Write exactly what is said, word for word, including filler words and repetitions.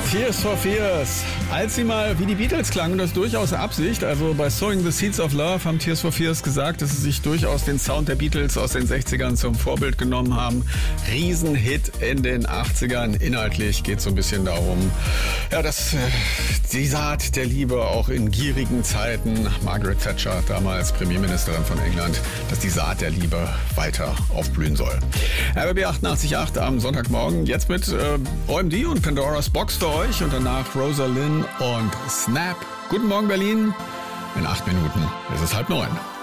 Tears for Fears. Als sie mal wie die Beatles klangen, das durchaus Absicht. Also bei Sowing the Seeds of Love haben Tears for Fears gesagt, dass sie sich durchaus den Sound der Beatles aus den sechzigern zum Vorbild genommen haben. Riesenhit in den achtzigern. Inhaltlich geht es so ein bisschen darum, ja, dass äh, die Saat der Liebe auch in gierigen Zeiten, Margaret Thatcher, damals Premierministerin von England, dass die Saat der Liebe weiter aufblühen soll. R B B achtundachtzig Komma acht am Sonntagmorgen. Jetzt mit äh, O M D und Pandora's Box für euch und danach Rosalind und Snap. Guten Morgen Berlin. In acht Minuten ist es halb neun.